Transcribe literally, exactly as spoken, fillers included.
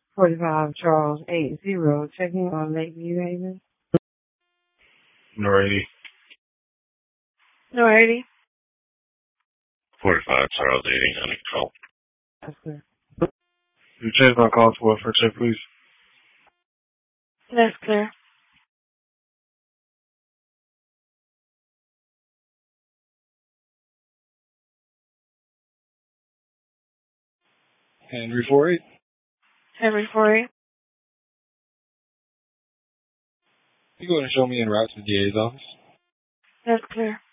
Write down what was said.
forty-five Charles eight zero, checking on Lakeview Haven. Nor eighty. No eighty. forty-five Charles eighty, honey, call. That's clear. You change my call to what for check, please? That's clear. Henry four eight. Henry four eight. You going to show me en route to the D A's office? That's clear.